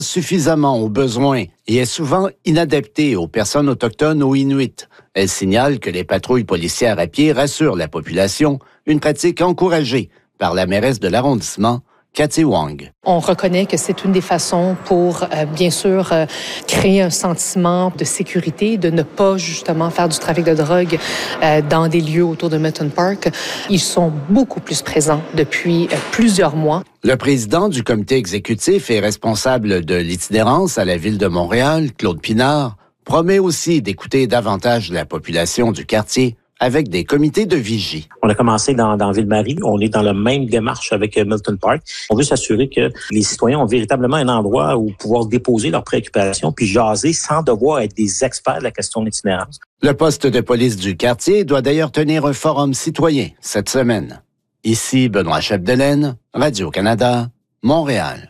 suffisamment aux besoins et est souvent inadaptée aux personnes autochtones ou inuites. Elle signale que les patrouilles policières à pied rassurent la population, une pratique encouragée par la mairesse de l'arrondissement, Cathy Wong. On reconnaît que c'est une des façons pour, bien sûr, créer un sentiment de sécurité, de ne pas justement faire du trafic de drogue dans des lieux autour de Milton Park. Ils sont beaucoup plus présents depuis plusieurs mois. Le président du comité exécutif et responsable de l'itinérance à la Ville de Montréal, Claude Pinard, promet aussi d'écouter davantage la population du quartier avec des comités de vigie. On a commencé dans Ville-Marie. On est dans la même démarche avec Milton Park. On veut s'assurer que les citoyens ont véritablement un endroit où pouvoir déposer leurs préoccupations puis jaser sans devoir être des experts de la question de l'itinérance. Le poste de police du quartier doit d'ailleurs tenir un forum citoyen cette semaine. Ici Benoît Chapdelaine, Radio-Canada, Montréal.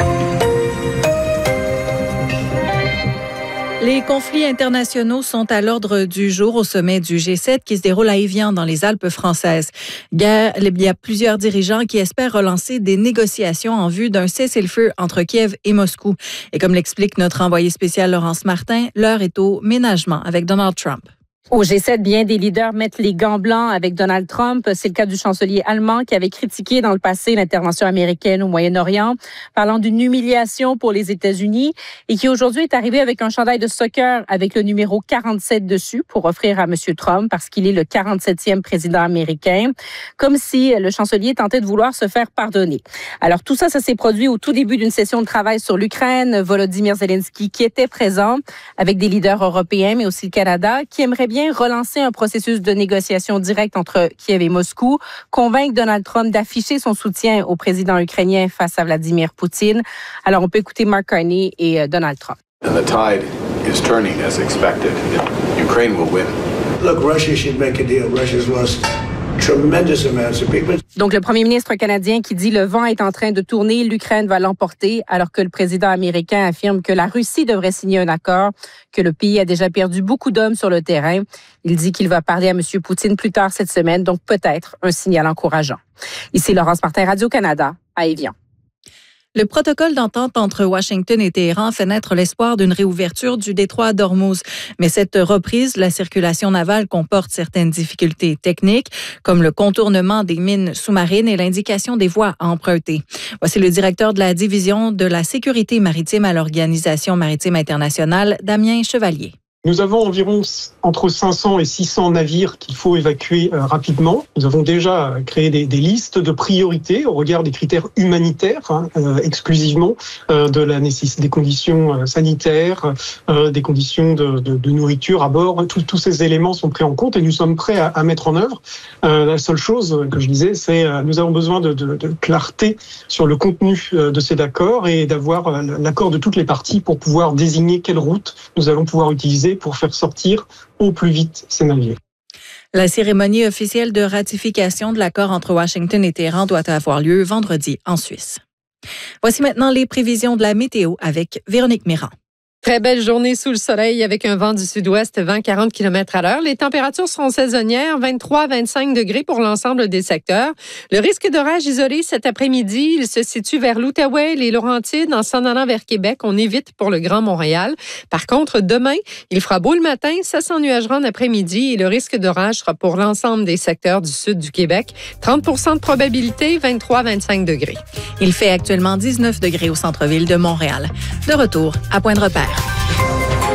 Les conflits internationaux sont à l'ordre du jour au sommet du G7 qui se déroule à Évian dans les Alpes françaises. Il y a plusieurs dirigeants qui espèrent relancer des négociations en vue d'un cessez-le-feu entre Kiev et Moscou. Et comme l'explique notre envoyé spécial Laurence Martin, l'heure est au ménagement avec Donald Trump. Au G7, bien des leaders mettent les gants blancs avec Donald Trump. C'est le cas du chancelier allemand qui avait critiqué dans le passé l'intervention américaine au Moyen-Orient, parlant d'une humiliation pour les États-Unis et qui aujourd'hui est arrivé avec un chandail de soccer avec le numéro 47 dessus pour offrir à M. Trump parce qu'il est le 47e président américain, comme si le chancelier tentait de vouloir se faire pardonner. Alors tout ça s'est produit au tout début d'une session de travail sur l'Ukraine. Volodymyr Zelensky qui était présent avec des leaders européens mais aussi le Canada qui aimerait bien relancer un processus de négociation directe entre Kiev et Moscou, convaincre Donald Trump d'afficher son soutien au président ukrainien face à Vladimir Poutine. Alors, on peut écouter Mark Carney et Donald Trump. And the tide is turning as expected. Ukraine will win. Look, Russia should make a deal. Russia's lost tremendous amounts of people. Donc, le premier ministre canadien qui dit le vent est en train de tourner, l'Ukraine va l'emporter, alors que le président américain affirme que la Russie devrait signer un accord, que le pays a déjà perdu beaucoup d'hommes sur le terrain. Il dit qu'il va parler à M. Poutine plus tard cette semaine, donc peut-être un signal encourageant. Ici Laurence Martin, Radio-Canada, à Évian. Le protocole d'entente entre Washington et Téhéran fait naître l'espoir d'une réouverture du détroit d'Ormuz. Mais cette reprise de la circulation navale comporte certaines difficultés techniques, comme le contournement des mines sous-marines et l'indication des voies à emprunter. Voici le directeur de la division de la sécurité maritime à l'Organisation maritime internationale, Damien Chevalier. Nous avons environ entre 500 et 600 navires qu'il faut évacuer rapidement. Nous avons déjà créé des listes de priorités au regard des critères humanitaires, exclusivement de la nécessité des conditions sanitaires, des conditions de nourriture à bord. Tous ces éléments sont pris en compte et nous sommes prêts à mettre en œuvre. La seule chose que je disais, c'est nous avons besoin de clarté sur le contenu de ces accords et d'avoir l'accord de toutes les parties pour pouvoir désigner quelle route nous allons pouvoir utiliser pour faire sortir au plus vite ces navires. La cérémonie officielle de ratification de l'accord entre Washington et Téhéran doit avoir lieu vendredi en Suisse. Voici maintenant les prévisions de la météo avec Véronique Méran. Très belle journée sous le soleil avec un vent du sud-ouest 20-40 km à l'heure. Les températures seront saisonnières, 23 à 25 degrés pour l'ensemble des secteurs. Le risque d'orage isolé cet après-midi, il se situe vers l'Outaouais, les Laurentides, en s'en allant vers Québec. On évite pour le Grand Montréal. Par contre, demain, il fera beau le matin, ça s'ennuagera en après-midi et le risque d'orage sera pour l'ensemble des secteurs du sud du Québec. 30 % de probabilité, 23 à 25 degrés. Il fait actuellement 19 degrés au centre-ville de Montréal. De retour à Point de repère.